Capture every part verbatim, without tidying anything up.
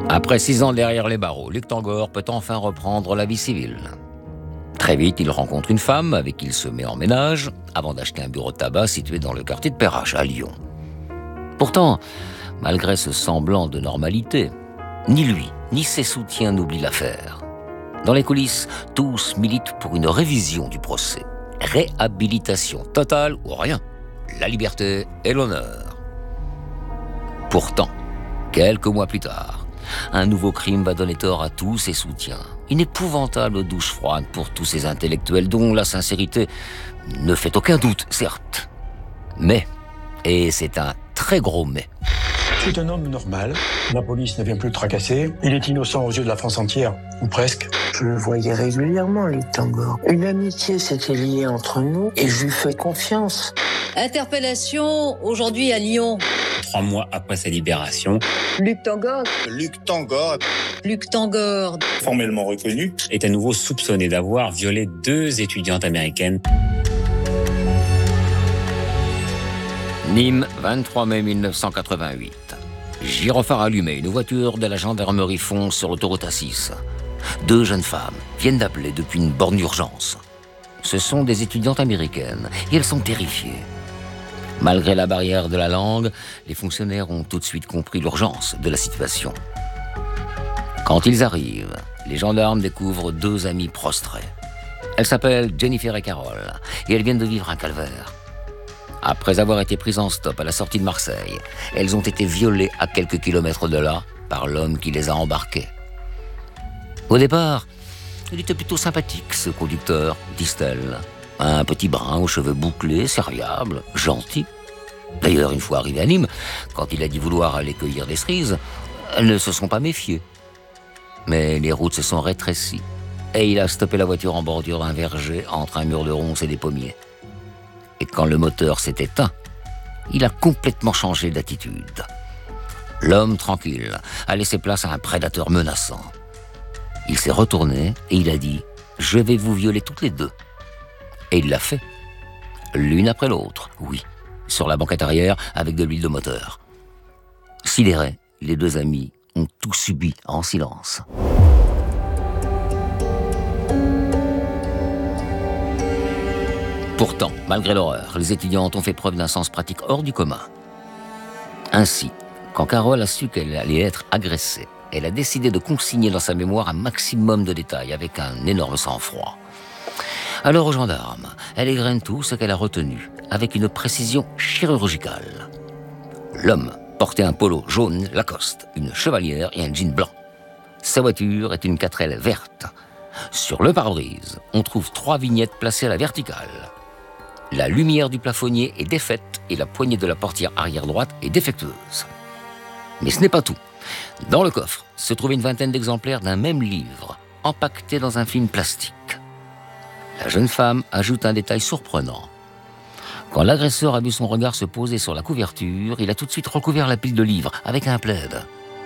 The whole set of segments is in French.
Après six ans derrière les barreaux, Luc Tangor peut enfin reprendre la vie civile. Très vite, il rencontre une femme avec qui il se met en ménage avant d'acheter un bureau de tabac situé dans le quartier de Perrache, à Lyon. Pourtant, malgré ce semblant de normalité, ni lui, ni ses soutiens n'oublient l'affaire. Dans les coulisses, tous militent pour une révision du procès. Réhabilitation totale ou rien. La liberté et l'honneur. Pourtant, quelques mois plus tard, un nouveau crime va donner tort à tous ses soutiens. Une épouvantable douche froide pour tous ces intellectuels dont la sincérité ne fait aucun doute, certes. Mais, et c'est un très gros mais. C'est un homme normal. La police ne vient plus le tracasser. Il est innocent aux yeux de la France entière, ou presque. Je le voyais régulièrement, Luc Tangor. Une amitié s'était liée entre nous et je lui fais confiance. Interpellation aujourd'hui à Lyon. Trois mois après sa libération, Luc Tangor. Luc Tangor. Luc Tangor. Formellement reconnu. Est à nouveau soupçonné d'avoir violé deux étudiantes américaines. Nîmes, vingt-trois mai mille neuf cent quatre-vingt-huit. Gyrophare allumé, une voiture de la gendarmerie fonce sur l'autoroute A six. Deux jeunes femmes viennent d'appeler depuis une borne d'urgence. Ce sont des étudiantes américaines et elles sont terrifiées. Malgré la barrière de la langue, les fonctionnaires ont tout de suite compris l'urgence de la situation. Quand ils arrivent, les gendarmes découvrent deux amies prostrées. Elles s'appellent Jennifer et Carole et elles viennent de vivre un calvaire. Après avoir été prises en stop à la sortie de Marseille, elles ont été violées à quelques kilomètres de là par l'homme qui les a embarquées. Au départ, il était plutôt sympathique, ce conducteur, disent-elles. Un petit brun aux cheveux bouclés, serviable, gentil. D'ailleurs, une fois arrivé à Nîmes, quand il a dit vouloir aller cueillir des cerises, elles ne se sont pas méfiées. Mais les routes se sont rétrécies et il a stoppé la voiture en bordure d'un verger entre un mur de ronces et des pommiers. Et quand le moteur s'est éteint, il a complètement changé d'attitude. L'homme tranquille a laissé place à un prédateur menaçant. Il s'est retourné et il a dit « Je vais vous violer toutes les deux ». Et il l'a fait. L'une après l'autre, oui, sur la banquette arrière avec de l'huile de moteur. Sidérés, les deux amis ont tout subi en silence. Pourtant, malgré l'horreur, les étudiantes ont fait preuve d'un sens pratique hors du commun. Ainsi, quand Carole a su qu'elle allait être agressée, elle a décidé de consigner dans sa mémoire un maximum de détails avec un énorme sang-froid. Alors aux gendarmes, elle égrène tout ce qu'elle a retenu, avec une précision chirurgicale. L'homme portait un polo jaune Lacoste, une chevalière et un jean blanc. Sa voiture est une quatre L verte. Sur le pare-brise, on trouve trois vignettes placées à la verticale. La lumière du plafonnier est défaite et la poignée de la portière arrière droite est défectueuse. Mais ce n'est pas tout. Dans le coffre se trouvait une vingtaine d'exemplaires d'un même livre, empaquetés dans un film plastique. La jeune femme ajoute un détail surprenant. Quand l'agresseur a vu son regard se poser sur la couverture, il a tout de suite recouvert la pile de livres avec un plaid.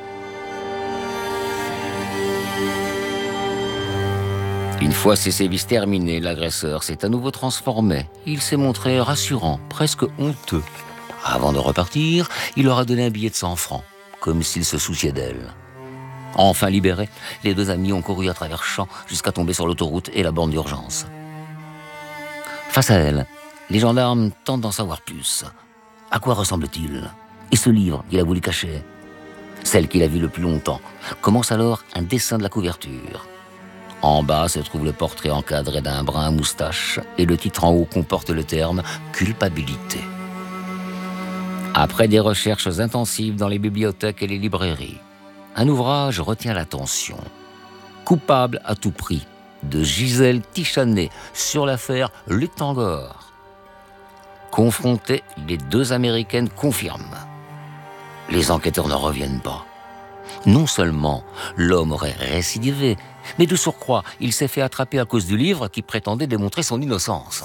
Une fois ses sévices terminés, l'agresseur s'est à nouveau transformé. Il s'est montré rassurant, presque honteux. Avant de repartir, il leur a donné un billet de cent francs, comme s'il se souciait d'elle. Enfin libérés, les deux amis ont couru à travers champs jusqu'à tomber sur l'autoroute et la borne d'urgence. Face à elle, les gendarmes tentent d'en savoir plus. À quoi ressemble-t-il? Et ce livre qu'il a voulu cacher? Celle qu'il a vue le plus longtemps. Commence alors un dessin de la couverture. En bas se trouve le portrait encadré d'un brun à moustache et le titre en haut comporte le terme « culpabilité ». Après des recherches intensives dans les bibliothèques et les librairies, un ouvrage retient l'attention. « Coupable à tout prix » de Gisèle Tichanet sur l'affaire Luc Tangor. Confrontées, les deux Américaines confirment. Les enquêteurs n'en reviennent pas. Non seulement l'homme aurait récidivé, mais de surcroît, il s'est fait attraper à cause du livre qui prétendait démontrer son innocence.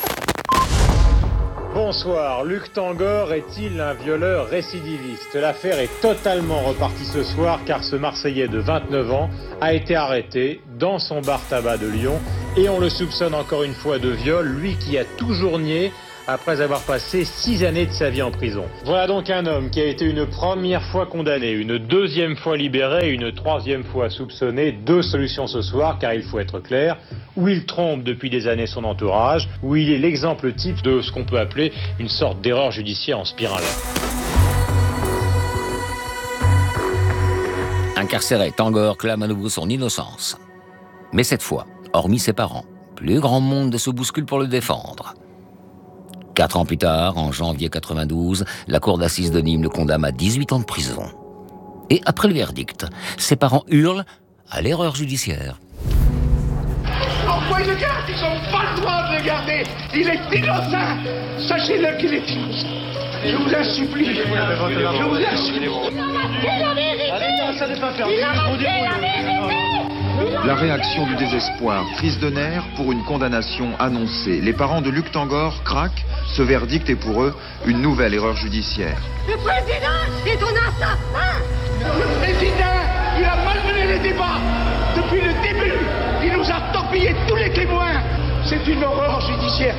Bonsoir, Luc Tangor est-il un violeur récidiviste? L'affaire est totalement repartie ce soir car ce Marseillais de vingt-neuf ans a été arrêté dans son bar tabac de Lyon et on le soupçonne encore une fois de viol, lui qui a toujours nié après avoir passé six années de sa vie en prison. Voilà donc un homme qui a été une première fois condamné, une deuxième fois libéré, une troisième fois soupçonné. Deux solutions ce soir, car il faut être clair, où il trompe depuis des années son entourage, où il est l'exemple type de ce qu'on peut appeler une sorte d'erreur judiciaire en spirale. Incarcéré, Tangor clame à nouveau son innocence. Mais cette fois, hormis ses parents, plus grand monde ne se bouscule pour le défendre. Quatre ans plus tard, en janvier quatre-vingt-douze, la cour d'assises de Nîmes le condamne à dix-huit ans de prison. Et après le verdict, ses parents hurlent à l'erreur judiciaire. Envoyez le garde, ils n'ont pas le droit de le garder. Il est innocent. Sachez-le qu'il est innocent. Je vous en supplie. Je vous en supplie. La réaction du désespoir, crise de nerfs pour une condamnation annoncée. Les parents de Luc Tangor craquent. Ce verdict est pour eux une nouvelle erreur judiciaire. Le président est un assassin. Le président, il a malmené les débats. Depuis le début, il nous a torpillé tous les témoins. C'est une horreur judiciaire.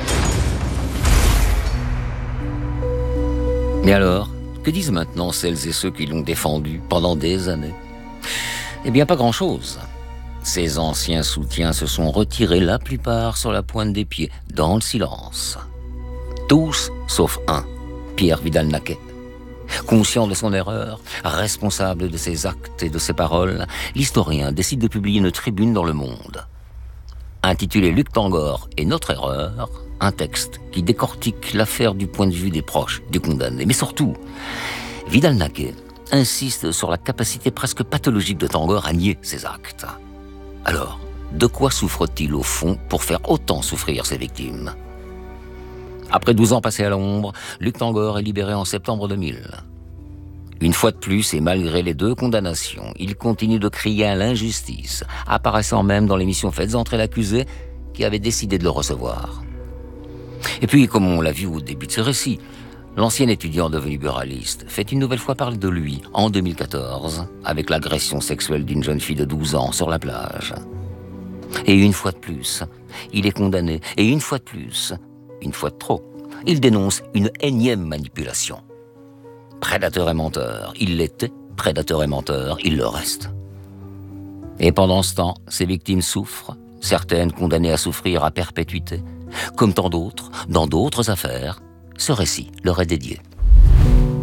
Mais alors, que disent maintenant celles et ceux qui l'ont défendu pendant des années? Eh bien, pas grand-chose. Ses anciens soutiens se sont retirés, la plupart sur la pointe des pieds, dans le silence. Tous, sauf un, Pierre Vidal-Naquet. Conscient de son erreur, responsable de ses actes et de ses paroles, l'historien décide de publier une tribune dans Le Monde. Intitulé Luc Tangor et notre erreur, un texte qui décortique l'affaire du point de vue des proches du condamné. Mais surtout, Vidal-Naquet insiste sur la capacité presque pathologique de Tangor à nier ses actes. Alors, de quoi souffre-t-il au fond pour faire autant souffrir ses victimes? Après douze ans passés à l'ombre, Luc Tangor est libéré en septembre deux mille. Une fois de plus, et malgré les deux condamnations, il continue de crier à l'injustice, apparaissant même dans l'émission Faites entrer l'accusé, qui avait décidé de le recevoir. Et puis, comme on l'a vu au début de ce récit, l'ancien étudiant devenu buraliste fait une nouvelle fois parler de lui en deux mille quatorze, avec l'agression sexuelle d'une jeune fille de douze ans sur la plage. Et une fois de plus, il est condamné, et une fois de plus, une fois de trop, il dénonce une énième manipulation. Prédateur et menteur, il l'était, prédateur et menteur, il le reste. Et pendant ce temps, ses victimes souffrent, certaines condamnées à souffrir à perpétuité. Comme tant d'autres, dans d'autres affaires, ce récit leur est dédié.